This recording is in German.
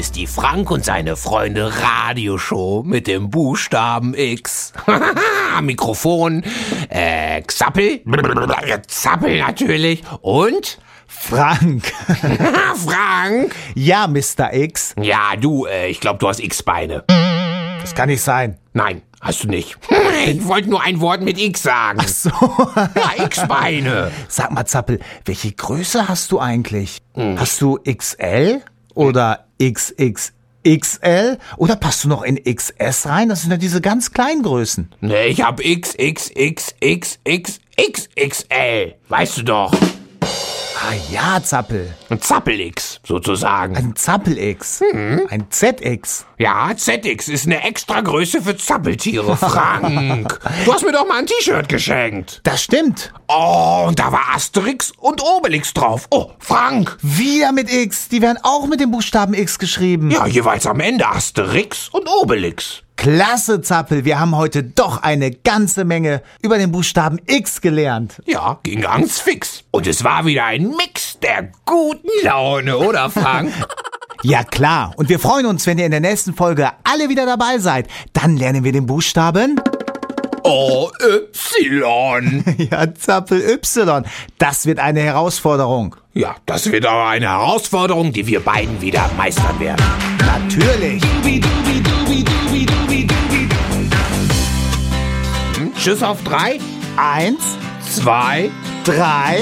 ist die Frank und seine Freunde Radioshow mit dem Buchstaben X. Mikrofon, Xappel, Zappel natürlich und Frank. Frank. Ja, Mr. X. Ja, du, ich glaube, du hast X-Beine. Das kann nicht sein. Nein, hast du nicht. Ich wollte nur ein Wort mit X sagen. Ach so. Ja, X-Beine. Sag mal, Zappel, welche Größe hast du eigentlich? Hast du XL oder XXXL? Oder passt du noch in XS rein? Das sind ja diese ganz kleinen Größen. Nee, ich hab XXXXXXL. Weißt du doch. Ah ja, Zappel. Ein Zappel-X, sozusagen. Ein Zappel-X. Ein ZX. Ja, ZX ist eine Extragröße für Zappeltiere, Frank. Du hast mir doch mal ein T-Shirt geschenkt. Das stimmt. Oh, und da war Asterix und Obelix drauf. Oh, Frank. Wieder mit X. Die werden auch mit dem Buchstaben X geschrieben. Ja, jeweils am Ende Asterix und Obelix. Klasse, Zappel. Wir haben heute doch eine ganze Menge über den Buchstaben X gelernt. Ja, ging ganz fix. Und es war wieder ein Mix der guten Laune, oder Frank? Ja, klar. Und wir freuen uns, wenn ihr in der nächsten Folge alle wieder dabei seid. Dann lernen wir den Buchstaben O-Y. Ja, Zappel Y. Das wird eine Herausforderung. Ja, das wird aber eine Herausforderung, die wir beiden wieder meistern werden. Natürlich. Tschüss auf 3. 1, 2. 3.